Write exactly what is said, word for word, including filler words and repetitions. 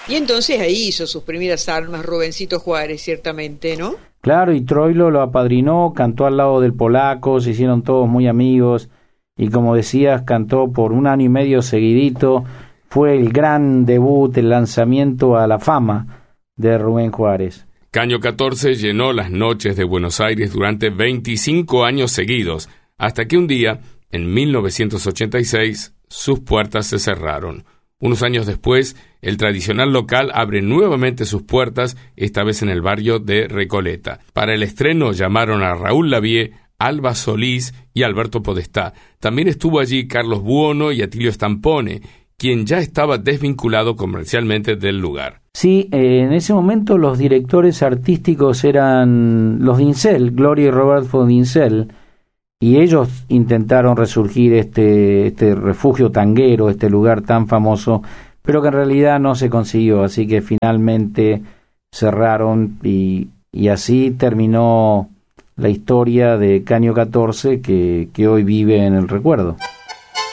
Y entonces ahí hizo sus primeras armas Rubensito Juárez, ciertamente, ¿no? Claro, y Troilo lo apadrinó, cantó al lado del polaco, se hicieron todos muy amigos, y como decías, cantó por un año y medio seguidito. Fue el gran debut, el lanzamiento a la fama de Rubén Juárez. Caño catorce llenó las noches de Buenos Aires durante veinticinco años seguidos, hasta que un día, en mil novecientos ochenta y seis, sus puertas se cerraron. Unos años después, el tradicional local abre nuevamente sus puertas, esta vez en el barrio de Recoleta. Para el estreno llamaron a Raúl Lavie, Alba Solís y Alberto Podestá. También estuvo allí Carlos Buono y Atilio Stampone, quien ya estaba desvinculado comercialmente del lugar. Sí, eh, en ese momento los directores artísticos eran los Dincel, Gloria y Roberto Dincel, y ellos intentaron resurgir este, este refugio tanguero, este lugar tan famoso, pero que en realidad no se consiguió, así que finalmente cerraron y, y así terminó la historia de Caño catorce que, que hoy vive en el recuerdo.